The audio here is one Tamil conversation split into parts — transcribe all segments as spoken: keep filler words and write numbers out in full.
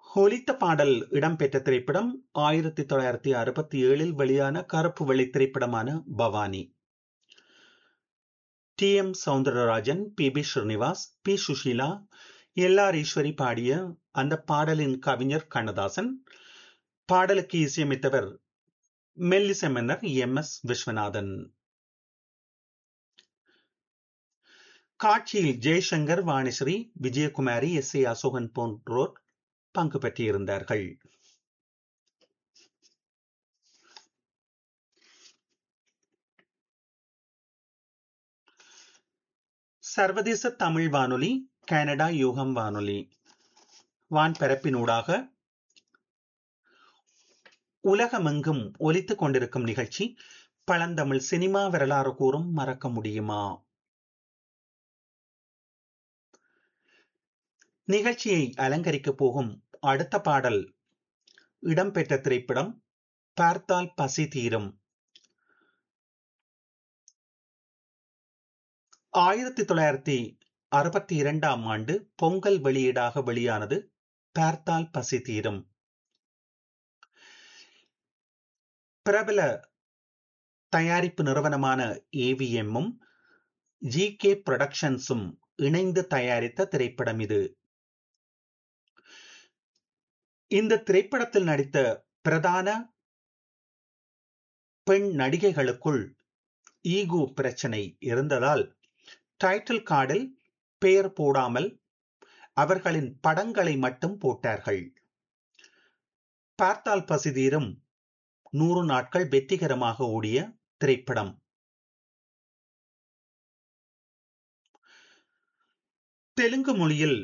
ஒலித்த பாடல் இடம்பெற்ற திரைப்படம் ஆயிரத்தி தொள்ளாயிரத்தி அறுபத்தி ஏழில் வெளியான கருப்பு வெள்ளை திரைப்படமான Bhavani. D M Soundararajan, B B Srinivas, B Sushila, L R Eswari பாடிய அந்த பாடலின் கவிஞர் கண்ணதாசன். பாடலுக்கு இசையமைத்தவர் மெல்லிசை மன்னர் எம் எஸ் விஸ்வநாதன். காட்சியில் ஜெய்சங்கர், வாணிஸ்ரீ, விஜயகுமாரி, எஸ் ஏ அசோகன் போன்றோர் பங்கு பெற்றிருந்தார்கள். சர்வதேச தமிழ் வானொலி, கனடா யூகம் வானொலி வான்பரப்பினூடாக உலகமெங்கும் ஒலித்துக் கொண்டிருக்கும் நிகழ்ச்சி பழந்தமிழ் சினிமா வரலாறு கூறும் மறக்க முடியுமா. நிகழ்ச்சியை அலங்கரிக்கப் போகும் அடுத்த பாடல் இடம்பெற்ற திரைப்படம் பார்த்தால் பசி தீரும். ஆயிரத்தி தொள்ளாயிரத்தி அறுபத்தி இரண்டாம் ஆண்டு பொங்கல் வெளியீடாக வெளியானது பார்த்தால் பசி தீரும். பிரபல தயாரிப்பு நிறுவனமான ஏவிஎம்மும் ஜி கே புரொடக்ஷன்ஸும் இணைந்து தயாரித்த திரைப்படம் இது. இந்த திரைப்படத்தில் நடித்த பிரதான பெண் நடிகைகளுக்குள் ஈகோ பிரச்சனை இருந்ததால் டைட்டில் கார்டில் பெயர் போடாமல் அவர்களின் படங்களை மட்டும் போட்டார்கள். பார்த்தால் பசிதீரும் நூறு நாட்கள் வெற்றிகரமாக ஓடிய திரைப்படம். தெலுங்கு மொழியில்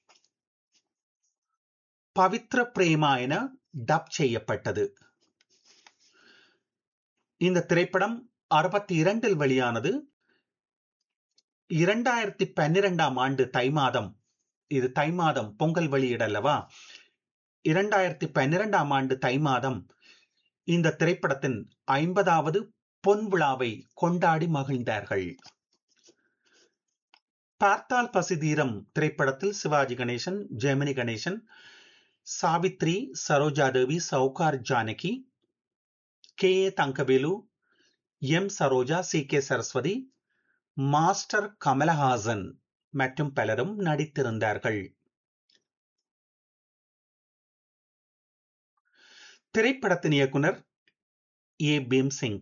பவித்ர பிரேமா என டப் செய்யப்பட்டது. இந்த திரைப்படம் அறுபத்தி இரண்டில் வெளியானது. இரண்டாயிரத்தி பன்னிரெண்டாம் ஆண்டு தை மாதம், இது தை மாதம் பொங்கல் வெளியிடல்லவா, இரண்டாயிரத்தி பன்னிரெண்டாம் ஆண்டு தை மாதம் இந்த திரைப்படத்தின் ஐம்பதாவது பொன் விழாவை கொண்டாடி மகிழ்ந்தார்கள். பார்த்தால் பசிதீரம் திரைப்படத்தில் Sivaji Ganesan, Gemini Ganesan, Savitri, Sarojadevi, Sowcar Janaki, K A Thangavelu, M Saroja, C K Saraswati, master Kamal Haasan மற்றும் பலரும் நடித்திருந்தார்கள். திரைப்படத்தின் இயக்குனர் ஏ பீம்சிங்.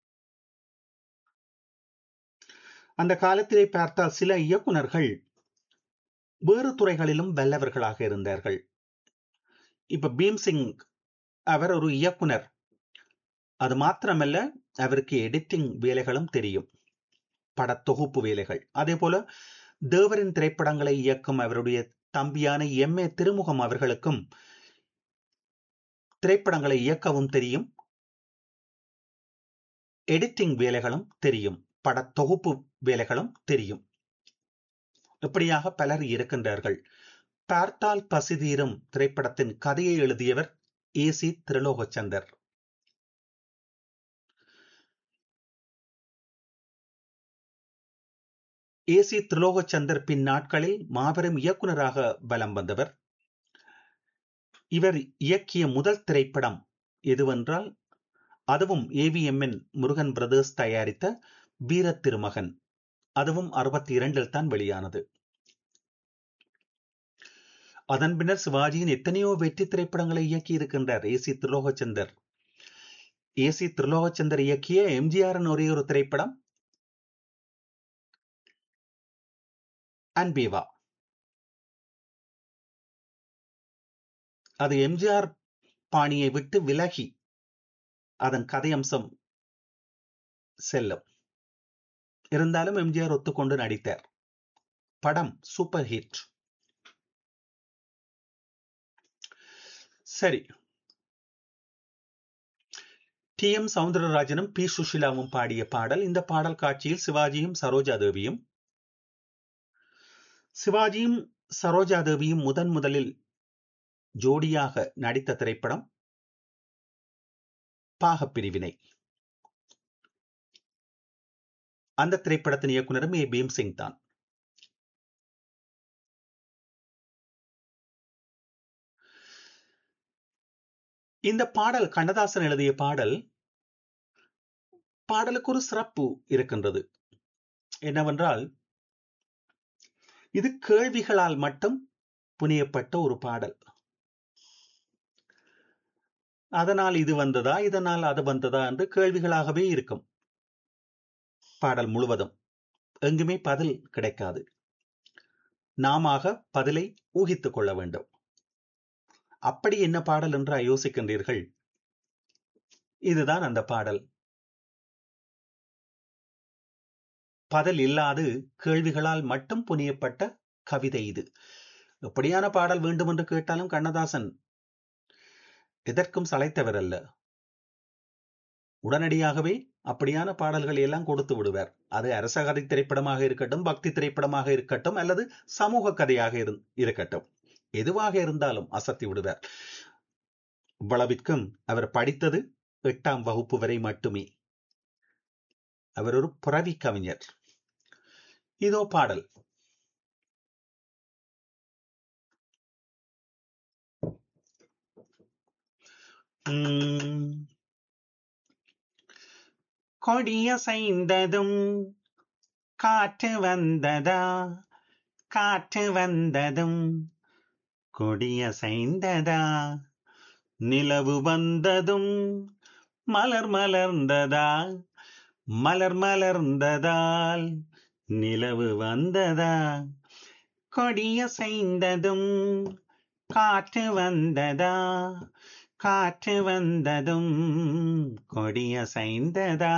அந்த காலத்திலே பார்த்தால் சில இயக்குனர்கள் வேறு துறைகளிலும் வல்லவர்களாக இருந்தார்கள். இப்ப பீம்சிங் அவர் ஒரு இயக்குனர், அது மாத்திரமல்ல அவருக்கு எடிட்டிங் வேலைகளும் தெரியும், படத்தொகுப்பு வேலைகள். அதே போல தேவரின் திரைப்படங்களை இயக்கும் அவருடைய தம்பியான எம் ஏ திருமுகம் அவர்களுக்கும் திரைப்படங்களை இயக்கவும் தெரியும், எடிட்டிங் வேலைகளும் தெரியும், படத்தொகுப்பு வேலைகளும் தெரியும். இப்படியாக பலர் இருக்கின்றார்கள். பார்த்தால் பசிதீரும் திரைப்படத்தின் கதையை எழுதியவர் A C Tirulokchandar. A C Tirulokchandar பின் நாட்களில் மாபெரும் இயக்குனராக பலம் வந்தவர். இவர் இயக்கிய முதல் திரைப்படம் எதுவென்றால் அதுவும் ஏவிஎம்என் முருகன் பிரதர்ஸ் தயாரித்த வீர திருமகன். அதுவும் அறுபத்தி இரண்டில் தான் வெளியானது. அதன் பின்னர் சிவாஜியின் எத்தனையோ வெற்றி திரைப்படங்களை இயக்கி இருக்கின்றார் A C Tirulokchandar. A C Tirulokchandar இயக்கிய எம்ஜிஆரின் ஒரே ஒரு திரைப்படம் அன்பேவா. அது எம்ஜிஆர் பாணியை விட்டு விலகி அதன் கதையம்சம் செல்லும். இருந்தாலும் எம்ஜிஆர் ஒத்துக்கொண்டு நடித்தார். படம் சூப்பர் ஹிட். சரி, டி எம் சௌந்தரராஜனும் பி சுஷிலாவும் பாடிய பாடல். இந்த பாடல் காட்சியில் சிவாஜியும் சரோஜா தேவியும் சிவாஜியும் சரோஜா தேவியும் முதன் முதலில் ஜோடியாக நடித்த திரைப்படம் பாகப்பிரிவினை. அந்த திரைப்படத்தின் இயக்குனரும் ஏ பீம்சிங் தான். இந்த பாடல் கண்ணதாசன் எழுதிய பாடல். பாடலுக்கு ஒரு சிறப்பு இருக்கின்றது. என்னவென்றால், இது கேள்விகளால் மட்டும் புனையப்பட்ட ஒரு பாடல். அதனால் இது வந்ததா, இதனால் அது வந்ததா என்று கேள்விகளாகவே இருக்கும் பாடல் முழுவதும். எங்குமே பதில் கிடைக்காது. நாமாக பதிலை ஊகித்துக் கொள்ள வேண்டும். அப்படி என்ன பாடல் என்று யோசிக்கின்றீர்கள்? இதுதான் அந்த பாடல். பதில் இல்லாது கேள்விகளால் மட்டும் புனையப்பட்ட கவிதை இது. எப்படியான பாடல் வேண்டும் என்று கேட்டாலும் கண்ணதாசன் எதற்கும் சளைத்தவர் அல்ல. உடனடியாகவே அப்படியான பாடல்கள் எல்லாம் கொடுத்து விடுவார். அது அரசகதை திரைப்படமாக இருக்கட்டும், பக்தி திரைப்படமாக இருக்கட்டும், அல்லது சமூக கதையாக இருக்கட்டும், எதுவாக இருந்தாலும் அசத்தி விடுவார். இவ்வளவிற்கும் அவர் படித்தது எட்டாம் வகுப்பு வரை மட்டுமே. அவர் ஒரு புரவி கவிஞர். இதோ பாடல். கொடியசைந்ததும் காற்று வந்ததா, காற்று வந்ததும் கொடியசைந்ததா, நிலவு வந்ததும் மலர் மலர்ந்ததா, மலர் மலர்ந்ததால் நிலவு வந்ததா, கொடியசைந்ததும் காற்று வந்ததா, காற்று வந்ததும் கொடியசைந்ததா.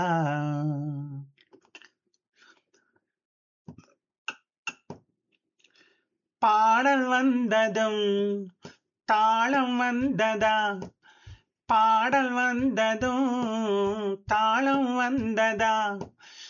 பாடல் வந்ததும் தாளம் வந்ததா, பாடல் வந்ததும் தாளம் வந்ததா,